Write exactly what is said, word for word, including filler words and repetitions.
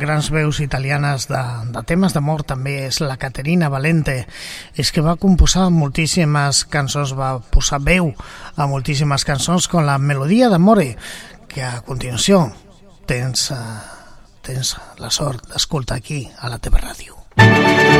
grans veus italianes de, de temes d'amor també és la Caterina Valente. És que va composar moltíssimes cançons, va posar veu a moltíssimes cançons com la Melodia d'amore, que a continuació tens, uh, tens la sort d'escoltar aquí a la teva ràdio.